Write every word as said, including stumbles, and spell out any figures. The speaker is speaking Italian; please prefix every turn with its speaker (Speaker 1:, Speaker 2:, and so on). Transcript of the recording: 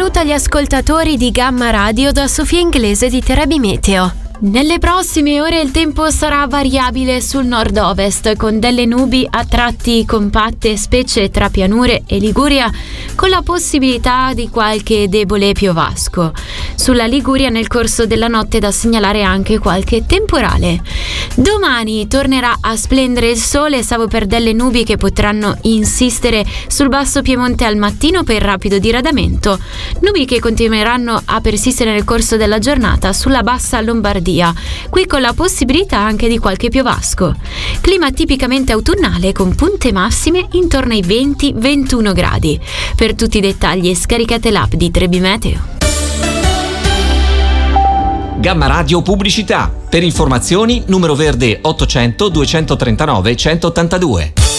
Speaker 1: saluto agli ascoltatori di Gamma Radio da Sofia Inglese di Trebi Meteo. Nelle prossime ore il tempo sarà variabile sul nord-ovest, con delle nubi a tratti compatte, specie tra Pianure e Liguria, con la possibilità di qualche debole piovasco. Sulla Liguria nel corso della notte da segnalare anche qualche temporale. Domani tornerà a splendere il sole, salvo per delle nubi che potranno insistere sul basso Piemonte al mattino per rapido diradamento. Nubi che continueranno a persistere nel corso della giornata sulla bassa Lombardia, qui con la possibilità anche di qualche piovasco. Clima tipicamente autunnale con punte massime intorno ai venti ventuno gradi. Per tutti i dettagli scaricate l'app di Trebi Meteo.
Speaker 2: Gamma Radio Pubblicità. Per informazioni numero verde ottocento duecentotrentanove centottantadue.